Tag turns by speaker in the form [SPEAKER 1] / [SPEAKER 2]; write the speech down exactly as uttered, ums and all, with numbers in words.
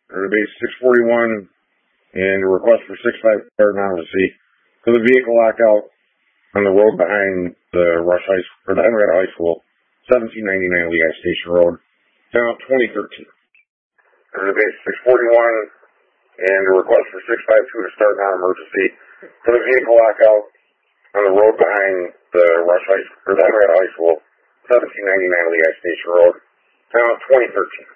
[SPEAKER 1] or base six forty-one, and a request for six five start non-receipt for the vehicle lockout on the road behind the Rush High School, or the Henrietta High School, seventeen ninety-nine Lehigh Station Road, town twenty thirteen. Or base six forty-one, and a request for six five two to start non-emergency for the vehicle lockout on the road behind the Rush High School, or the Henrietta High School, seventeen ninety-nine Lehigh Station Road, town twenty thirteen.